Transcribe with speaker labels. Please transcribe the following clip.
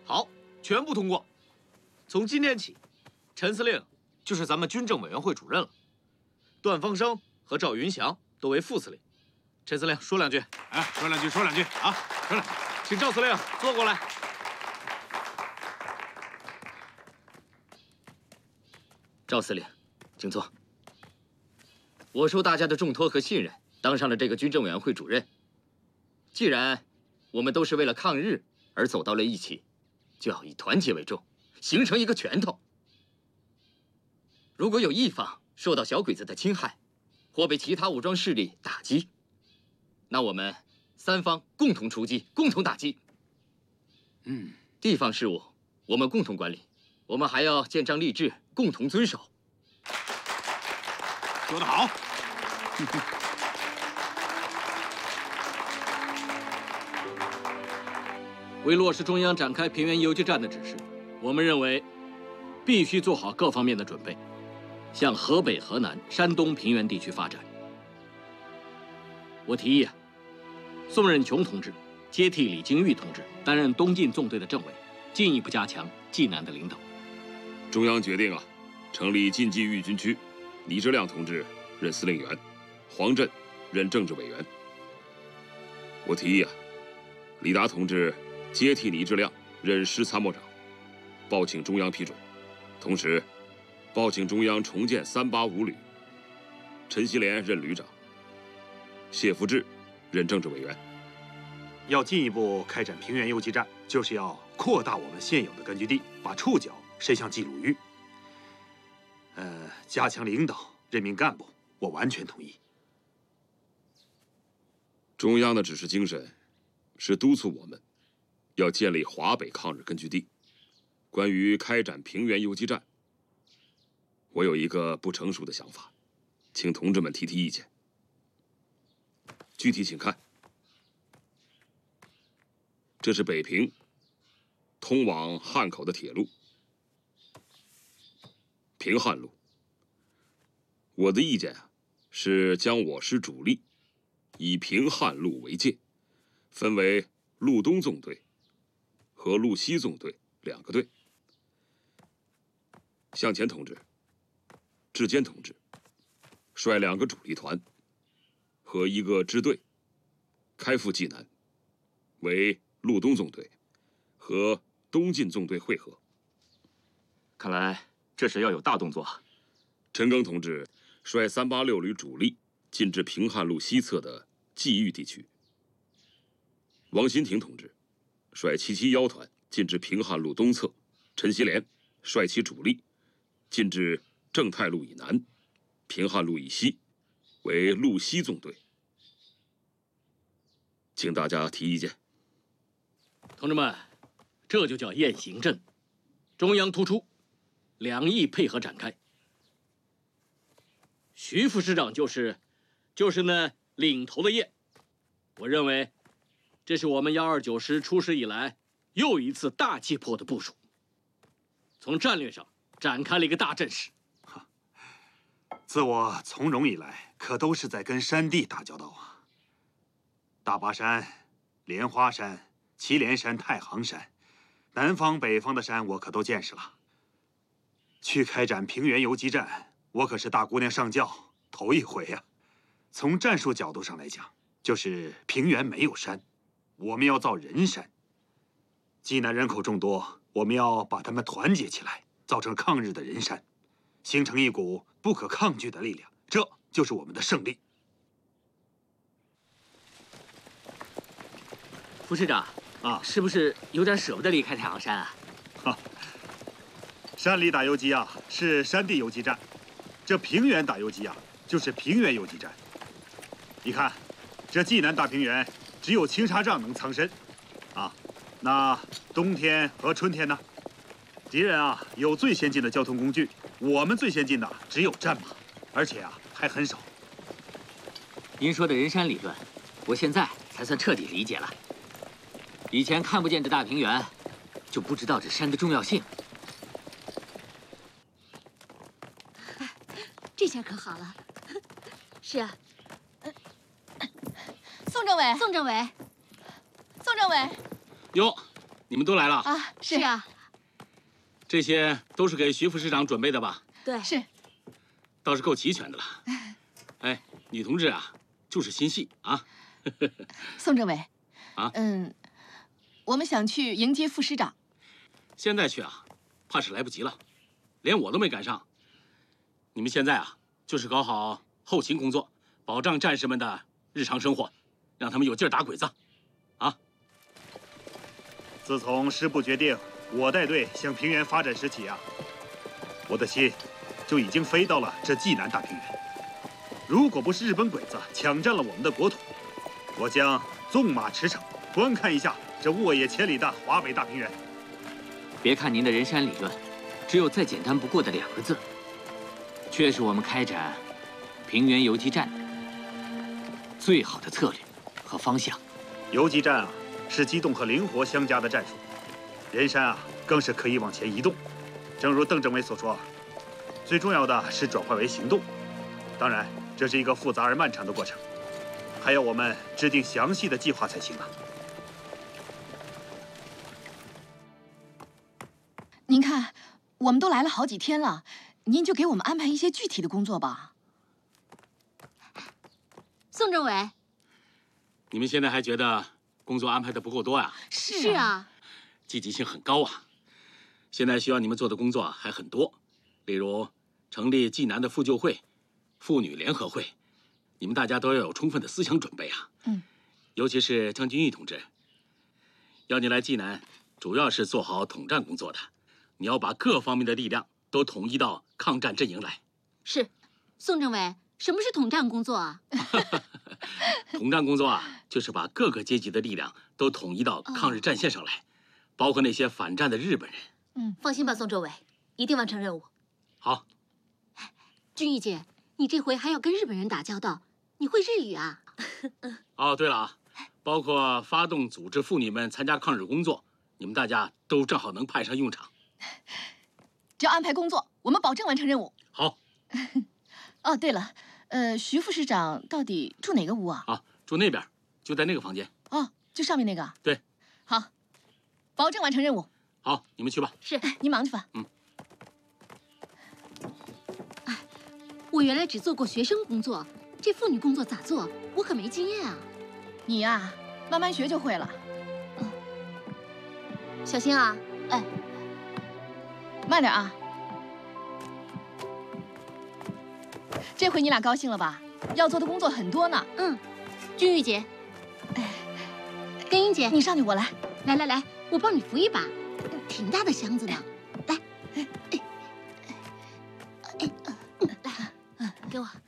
Speaker 1: 好，全部通过。从今天起，陈司令就是咱们军政委员会主任了。段方生和赵云祥都为副司令。陈司令说两句。
Speaker 2: 哎，说两句啊！说两句，
Speaker 1: 请赵司令坐过来。
Speaker 3: 赵司令，请坐。我受大家的重托和信任，当上了这个军政委员会主任。既然我们都是为了抗日而走到了一起，就要以团结为重，形成一个拳头。如果有一方受到小鬼子的侵害，或被其他武装势力打击，那我们三方共同出击，共同打击。地方事务我们共同管理，我们还要建章立制，共同遵守。
Speaker 2: 说得好。
Speaker 4: 为落实中央展开平原游击战的指示，我们认为必须做好各方面的准备，向河北、河南、山东平原地区发展。我提议宋任穷同志接替李经玉同志担任东进纵队的政委，进一步加强济南的领导。
Speaker 5: 中央决定成立晋冀豫军区，倪志亮同志任司令员，黄震任政治委员。我提议李达同志接替倪志亮任师参谋长，报请中央批准。同时，报请中央重建385旅，陈锡联任旅长，谢福志任政治委员。
Speaker 2: 要进一步开展平原游击战，就是要扩大我们现有的根据地，把触角伸向冀鲁豫。加强领导，任命干部，我完全同意。
Speaker 5: 中央的指示精神是督促我们要建立华北抗日根据地。关于开展平原游击战，我有一个不成熟的想法，请同志们提提意见。具体请看，这是北平通往汉口的铁路，平汉路。我的意见是将我师主力以平汉路为界，分为路东纵队和路西纵队2个队。向前同志、志坚同志率2个主力团和1个支队开赴济南，为路东纵队和东进纵队会合。
Speaker 3: 看来这是要有大动作。
Speaker 5: 陈赓同志率386旅主力进至平汉路西侧的冀豫地区。王新亭同志率771团进至平汉路东侧，陈锡联率其主力进至正太路以南，平汉路以西，为路西纵队。请大家提意见。
Speaker 4: 同志们，这就叫雁行阵，中央突出，2翼配合展开。徐副师长就是那领头的雁。我认为，这是我们129师出师以来又一次大气魄的部署，从战略上展开了一个大阵势。
Speaker 2: 自我从容以来，可都是在跟山地打交道啊。大巴山、莲花山、祁连山、太行山，南方北方的山我可都见识了。去开展平原游击战，我可是大姑娘上轿头一回呀。从战术角度上来讲，就是平原没有山，我们要造人山。济南人口众多，我们要把他们团结起来，造成抗日的人山，形成一股不可抗拒的力量，这就是我们的胜利。
Speaker 3: 副师长是不是有点舍不得离开太行山啊？
Speaker 2: 山里打游击是山地游击战，这平原打游击就是平原游击战。你看，这济南大平原只有青纱帐能藏身，那冬天和春天呢？敌人有最先进的交通工具，我们最先进的只有战马，而且还很少。
Speaker 3: 您说的人山理论，我现在才算彻底理解了。以前看不见这大平原，就不知道这山的重要性。
Speaker 6: 这下可好了。是啊。
Speaker 7: 宋政委，
Speaker 6: 宋政委，
Speaker 7: 宋政委，
Speaker 4: 哟， 你们都来了
Speaker 7: 啊，
Speaker 6: 是啊，
Speaker 4: 这些都是给徐副市长准备的吧？
Speaker 6: 对，
Speaker 7: 是。
Speaker 4: 倒是够齐全的了。哎，女同志啊，就是心细啊。
Speaker 7: 宋政委，
Speaker 4: 啊，
Speaker 7: 我们想去迎接副师长。
Speaker 4: 现在去啊，怕是来不及了，连我都没赶上。你们现在啊，就是搞好后勤工作，保障战士们的日常生活，让他们有劲儿打鬼子。啊！
Speaker 2: 自从师部决定我带队向平原发展时起啊，我的心就已经飞到了这济南大平原。如果不是日本鬼子抢占了我们的国土，我将纵马驰骋，观看一下这沃野千里的华北大平原。
Speaker 8: 别看您的人山理论，只有再简单不过的2个字，却是我们开展平原游击战最好的策略和方向。
Speaker 2: 游击战啊，是机动和灵活相加的战术，人山啊更是可以往前移动。正如邓政委所说，最重要的是转化为行动。当然，这是一个复杂而漫长的过程，还要我们制定详细的计划才行啊。
Speaker 7: 您看，我们都来了好几天了，您就给我们安排一些具体的工作吧。
Speaker 6: 宋政委。
Speaker 4: 你们现在还觉得工作安排的不够多呀？
Speaker 6: 是啊，
Speaker 4: 积极性很高啊。现在需要你们做的工作还很多，例如成立济南的妇救会、妇女联合会，你们大家都要有充分的思想准备啊。尤其是江君玉同志，要你来济南，主要是做好统战工作的。你要把各方面的力量都统一到抗战阵营来。
Speaker 6: 是，宋政委，什么是统战工作啊？
Speaker 4: 统战工作啊，就是把各个阶级的力量都统一到抗日战线上来，包括那些反战的日本人。
Speaker 6: 放心吧，宋政委，一定完成任务。
Speaker 4: 好。
Speaker 6: 君玉姐，你这回还要跟日本人打交道，你会日语啊？
Speaker 4: 哦，对了啊，包括发动组织妇女们参加抗日工作，你们大家都正好能派上用场。
Speaker 7: 只要安排工作，我们保证完成任务。
Speaker 4: 好。
Speaker 7: 哦，对了，徐副市长到底住哪个屋啊？
Speaker 4: 啊，住那边，就在那个房间。
Speaker 7: 哦，就上面那个。
Speaker 4: 对。
Speaker 7: 好，保证完成任务。
Speaker 4: 好，你们去吧。
Speaker 6: 是，
Speaker 7: 你忙去吧。
Speaker 6: 我原来只做过学生工作，这妇女工作咋做？我可没经验啊。
Speaker 7: 你呀，慢慢学就会了。
Speaker 6: 小心啊！哎，
Speaker 7: 慢点啊。这回你俩高兴了吧？要做的工作很多呢。
Speaker 6: 君玉姐，根英姐，
Speaker 7: 你上去，我来。
Speaker 6: 来，我帮你扶一把，挺大的箱子呢。来，来，给我。